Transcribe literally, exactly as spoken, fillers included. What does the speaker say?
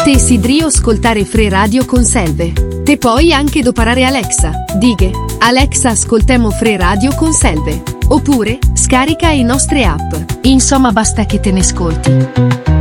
Te sidrio ascoltare Fre Radio con Selve. Te poi anche doparare Alexa, dighe, Alexa ascoltemo Fre Radio con Selve. Oppure, scarica i nostre app. Insomma basta che te ne ascolti.